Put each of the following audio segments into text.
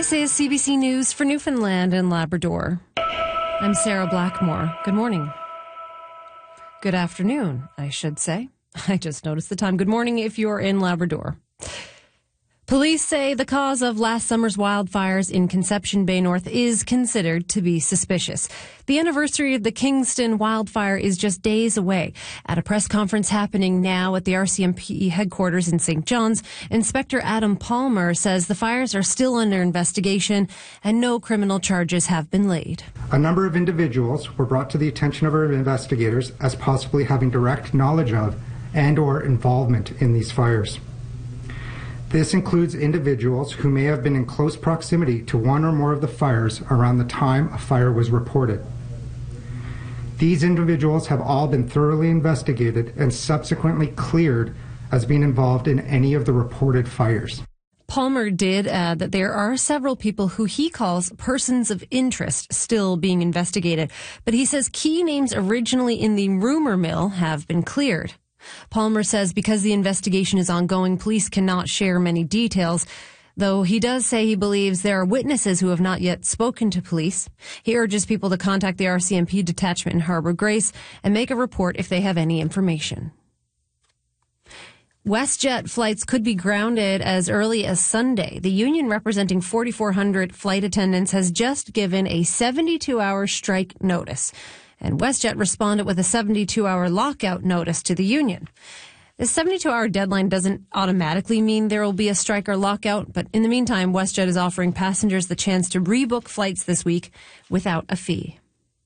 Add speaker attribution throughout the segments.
Speaker 1: This is CBC News for Newfoundland and Labrador. I'm Sarah Blackmore. Good morning. Good afternoon, I should say. I just noticed the time. Good morning if you're in Labrador. Police say the cause of last summer's wildfires in Conception Bay North is considered to be suspicious. The anniversary of the Kingston wildfire is just days away. At a press conference happening now at the RCMP headquarters in St. John's, Inspector Adam Palmer says the fires are still under investigation and no criminal charges have been laid.
Speaker 2: A number of individuals were brought to the attention of our investigators as possibly having direct knowledge of and/or involvement in these fires. This includes individuals who may have been in close proximity to one or more of the fires around the time a fire was reported. These individuals have all been thoroughly investigated and subsequently cleared as being involved in any of the reported fires.
Speaker 1: Palmer did add that there are several people who he calls persons of interest still being investigated, but he says key names originally in the rumor mill have been cleared. Palmer says because the investigation is ongoing, police cannot share many details, though he does say he believes there are witnesses who have not yet spoken to police. He urges people to contact the RCMP detachment in Harbour Grace and make a report if they have any information. WestJet flights could be grounded as early as Sunday. The union representing 4,400 flight attendants has just given a 72-hour strike notice, and WestJet responded with a 72-hour lockout notice to the union. This 72-hour deadline doesn't automatically mean there will be a strike or lockout, but in the meantime, WestJet is offering passengers the chance to rebook flights this week without a fee.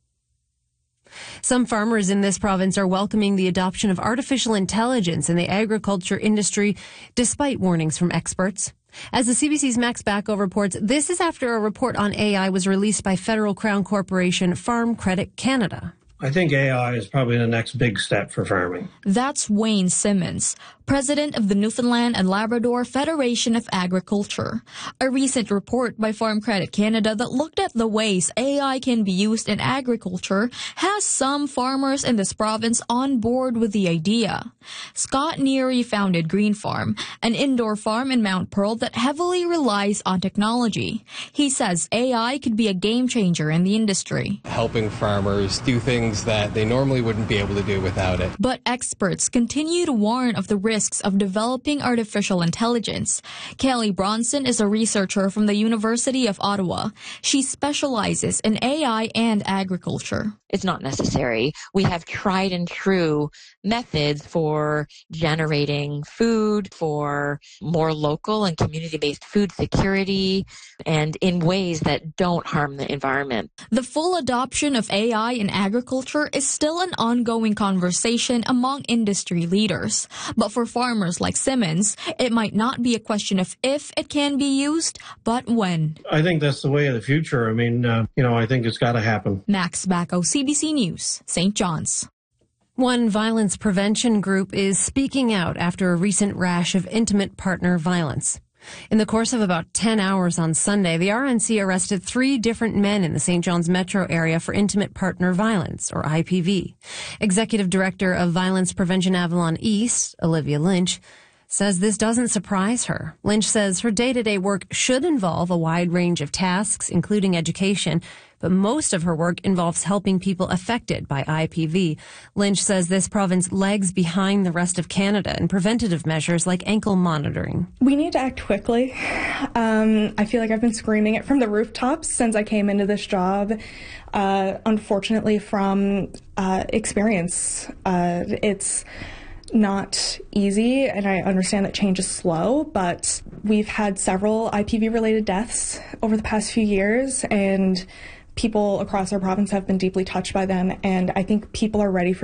Speaker 1: Some farmers in this province are welcoming the adoption of artificial intelligence in the agriculture industry, despite warnings from experts. As the CBC's Max Bacco reports, this is after a report on AI was released by Federal Crown Corporation Farm Credit Canada.
Speaker 3: I think AI is probably the next big step for farming.
Speaker 4: That's Wayne Simmons, president of the Newfoundland and Labrador Federation of Agriculture. A recent report by Farm Credit Canada that looked at the ways AI can be used in agriculture has some farmers in this province on board with the idea. Scott Neary founded Green Farm, an indoor farm in Mount Pearl that heavily relies on technology. He says AI could be a game changer in the industry.
Speaker 5: Helping farmers do things that they normally wouldn't be able to do without it.
Speaker 4: But experts continue to warn of the risks of developing artificial intelligence. Kelly Bronson is a researcher from the University of Ottawa. She specializes in AI and agriculture.
Speaker 6: It's not necessary. We have tried and true methods for generating food, for more local and community-based food security, and in ways that don't harm the environment.
Speaker 4: The full adoption of AI in agriculture is still an ongoing conversation among industry leaders. But for farmers like Simmons, it might not be a question of if it can be used, but when.
Speaker 3: I think that's the way of the future. I mean, I think it's got to happen.
Speaker 4: Max Bacco, CBC News, St. John's.
Speaker 1: One violence prevention group is speaking out after a recent rash of intimate partner violence. In the course of about 10 hours on Sunday, the RNC arrested 3 different men in the St. John's metro area for intimate partner violence, or IPV. Executive Director of Violence Prevention Avalon East, Olivia Lynch, says this doesn't surprise her. Lynch says her day-to-day work should involve a wide range of tasks, including education, but most of her work involves helping people affected by IPV. Lynch says this province lags behind the rest of Canada in preventative measures like ankle monitoring.
Speaker 7: We need to act quickly. I feel like I've been screaming it from the rooftops since I came into this job. Unfortunately, from experience, it's not easy, and I understand that change is slow, but we've had several IPV-related deaths over the past few years, and people across our province have been deeply touched by them, and I think people are ready for